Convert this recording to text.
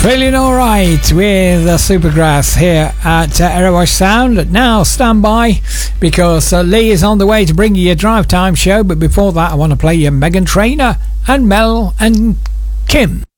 Feeling alright with Supergrass here at Erewash Sound. Now stand by because Lee is on the way to bring you your drive time show, but before that I want to play you Meghan Trainor and Mel and Kim.